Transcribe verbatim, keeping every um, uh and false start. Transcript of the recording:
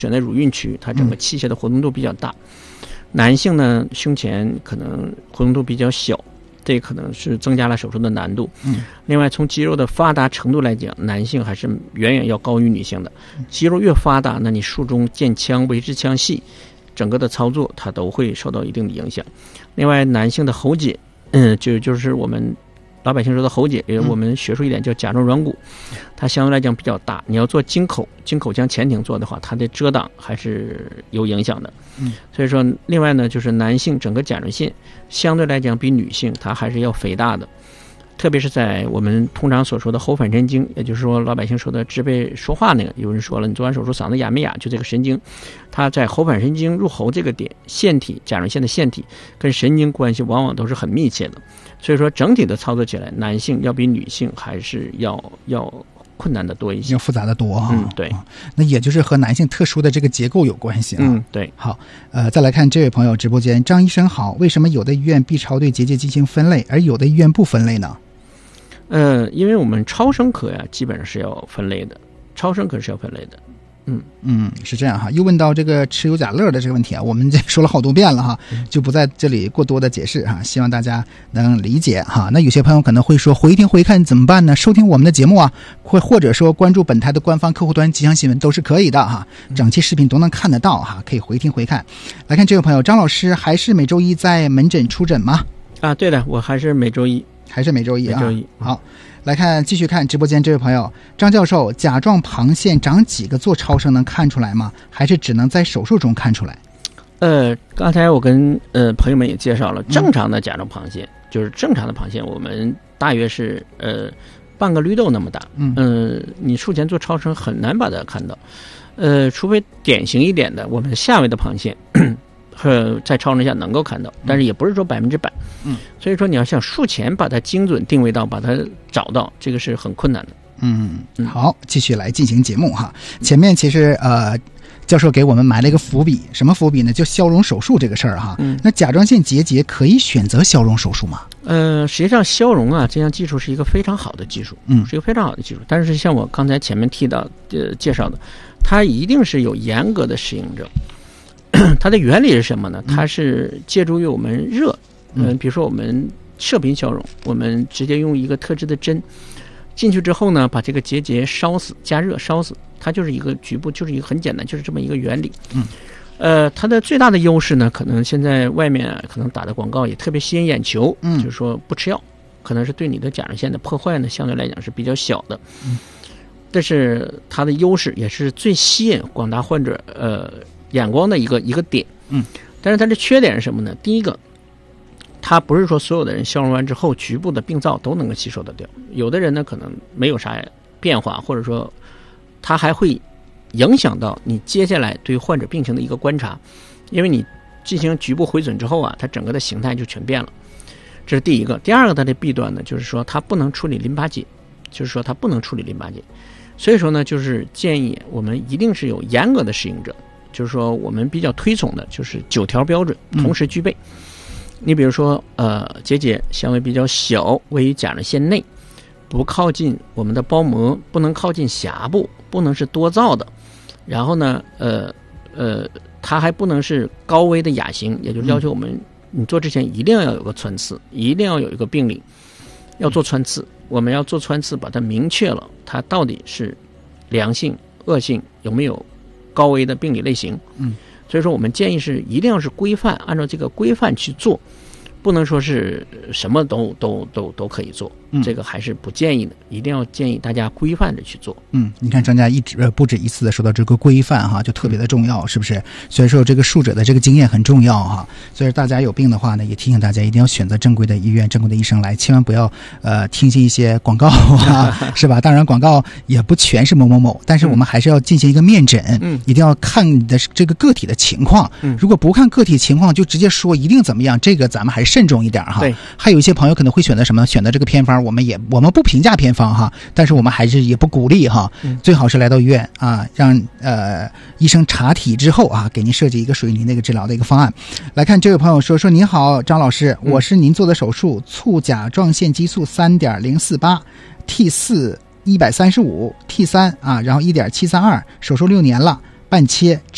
选在乳晕区，它整个器械的活动度比较大。嗯、男性呢，胸前可能活动度比较小。这可能是增加了手术的难度。嗯，另外从肌肉的发达程度来讲，男性还是远远要高于女性的。肌肉越发达，那你术中见腔、维持腔细，整个的操作它都会受到一定的影响。另外，男性的喉结，嗯，就就是我们老百姓说的喉结，也我们学术一点叫甲状软骨，它相对来讲比较大。你要做经口、经口腔前庭做的话，它的遮挡还是有影响的。嗯，所以说，另外呢，就是男性整个甲状腺相对来讲比女性它还是要肥大的，特别是在我们通常所说的喉返神经，也就是说老百姓说的支配说话那个，有人说了，你做完手术嗓子哑没哑，就这个神经，它在喉返神经入喉这个点，腺体甲状腺的腺体跟神经关系往往都是很密切的，所以说整体的操作起来，男性要比女性还是要要困难的多一些， 要复杂的多哈。 嗯，对、 啊，那也就是和男性特殊的这个结构有关系啊。 嗯，对。 好，呃，再来看这位朋友直播间，张医生好，为什么有的医院 B 超对结节进行分类，而有的医院不分类呢？ 呃，因为我们超声科呀，基本上是要分类的，超声科是要分类的。嗯嗯，是这样哈。又问到这个持有甲乐的这个问题啊，我们这说了好多遍了哈，就不在这里过多的解释哈，希望大家能理解哈。那有些朋友可能会说，回听回看怎么办呢？收听我们的节目啊，或或者说关注本台的官方客户端吉祥新闻都是可以的哈，整期视频都能看得到哈，可以回听回看。来看这位朋友，张老师还是每周一在门诊出诊吗？ 啊，对的，我还是每周一， 还是每周一啊。 每周一。 好。来看，继续看直播间这位朋友张教授，甲状旁腺长几个做超声能看出来吗？还是只能在手术中看出来？ 呃，刚才我跟呃朋友们也介绍了，正常的甲状旁腺、嗯、就是正常的旁腺，我们大约是呃半个绿豆那么大。嗯、呃，你术前做超声很难把它看到，呃，除非典型一点的，我们下位的旁腺。呃，在超声下能够看到，但是也不是说百分之百，嗯，所以说你要像术前把它精准定位到，把它找到，这个是很困难的。 嗯，好，继续来进行节目哈。前面其实呃，教授给我们埋了一个伏笔，什么伏笔呢？就消融手术这个事儿哈。嗯，那甲状腺结节可以选择消融手术吗？ 呃，实际上消融啊，这项技术是一个非常好的技术，嗯，是一个非常好的技术。但是像我刚才前面提到呃介绍的，它一定是有严格的适应症。它的原理是什么呢？它是借助于我们热，嗯、呃，比如说我们射频消融，我们直接用一个特制的针进去之后呢，把这个结节烧死，加热烧死，它就是一个局部，就是一个很简单，就是这么一个原理。嗯，呃，它的最大的优势呢，可能现在外面、啊、可能打的广告也特别吸引眼球，嗯，就是说不吃药，可能是对你的甲状腺的破坏呢，相对来讲是比较小的。嗯，但是它的优势也是最吸引广大患者呃。眼光的一个一个点，嗯，但是它的缺点是什么呢？第一个，它不是说所有的人消融完之后，局部的病灶都能够吸收得掉，有的人呢可能没有啥变化，或者说它还会影响到你接下来对患者病情的一个观察，因为你进行局部回损之后啊，它整个的形态就全变了，这是第一个。第二个，它的弊端呢，就是说它不能处理淋巴结，就是说它不能处理淋巴结，所以说呢，就是建议我们一定是有严格的适应者。就是说我们比较推崇的就是九条标准同时具备、嗯、你比如说呃，结节相对比较小，位于甲状腺内，不靠近我们的包膜，不能靠近峡部，不能是多灶的，然后呢呃呃，它还不能是高危的亚型，也就是要求我们、嗯、你做之前一定要有个穿刺，一定要有一个病理要做穿刺，我们要做穿刺把它明确了它到底是良性恶性，有没有高危的病理类型，嗯，所以说我们建议是一定要是规范，按照这个规范去做，不能说是什么都都都都可以做，嗯，这个还是不建议的，一定要建议大家规范着去做。 嗯，你看张家一直不止一次的说到这个规范哈，就特别的重要，是不是？所以说这个术者的这个经验很重要哈。所以大家有病的话呢，也提醒大家一定要选择正规的医院、正规的医生来，千万不要呃听信一些广告啊，是吧？当然广告也不全是某某某，但是我们还是要进行一个面诊，嗯，一定要看你的这个个体的情况。嗯，如果不看个体情况就直接说一定怎么样，这个咱们还是慎重一点哈。 对， 还有一些朋友可能会选择什么？选择这个偏方，我们也我们不评价偏方哈，但是我们还是也不鼓励哈。嗯，最好是来到医院啊，让呃医生查体之后啊，给您设计一个属于您那个治疗的一个方案。来看这位朋友说说您好，张老师，我是您做的手术，促甲状腺激素三点零四八 T 四一百三十五 T 三啊，然后一点七三二，手术六年了，半切。